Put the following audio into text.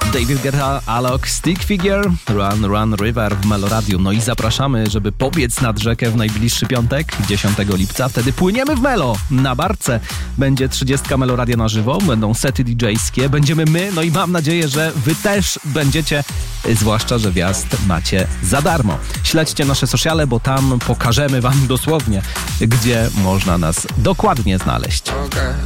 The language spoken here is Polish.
David Guetta, Alok, Stick Figure, Run Run River w Meloradiu. No i zapraszamy, żeby pobiec nad rzekę w najbliższy piątek, 10 lipca. Wtedy płyniemy w Melo na barce. Będzie 30 Meloradia na żywo, będą sety DJ-skie, będziemy my, no i mam nadzieję, że wy też będziecie, zwłaszcza, że wjazd macie za darmo. Śledźcie nasze sociale, bo tam pokażemy wam dosłownie, gdzie można nas dokładnie znaleźć. Okay.